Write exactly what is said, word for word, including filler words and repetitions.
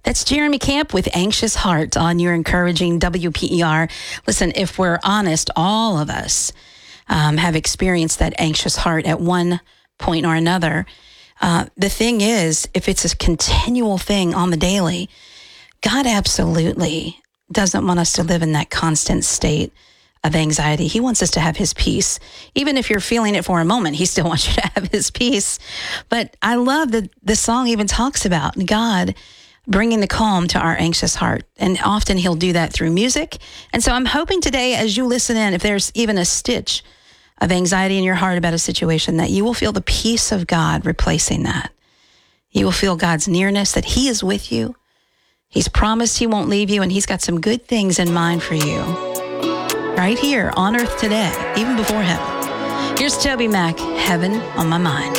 That's Jeremy Camp with Anxious Heart on your encouraging W P E R. Listen, if we're honest, all of us um, have experienced that anxious heart at one point or another. Uh, the thing is, if it's a continual thing on the daily, God absolutely doesn't want us to live in that constant state of anxiety. He wants us to have his peace. Even if you're feeling it for a moment, he still wants you to have his peace. But I love that the song even talks about God bringing the calm to our anxious heart. And often he'll do that through music. And so I'm hoping today, as you listen in, if there's even a stitch of anxiety in your heart about a situation, that you will feel the peace of God replacing that. You will feel God's nearness, that he is with you. He's promised he won't leave you, and he's got some good things in mind for you. Right here on earth today, even before heaven. Here's Toby Mac, Heaven on My Mind.